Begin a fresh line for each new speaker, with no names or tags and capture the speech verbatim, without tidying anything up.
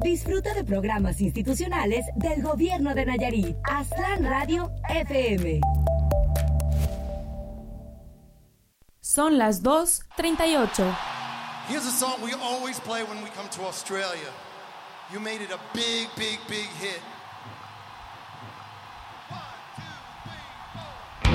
Disfruta de programas institucionales del Gobierno de Nayarit. Aztlán Radio F M.
Son las dos treinta y ocho.
Here's a song we always play when we come to Australia. You made it a big, big, big hit.